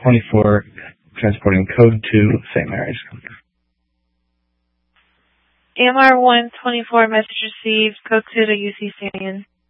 24, transporting code to St. Mary's. AMR 124, message received, code 2 to UC San.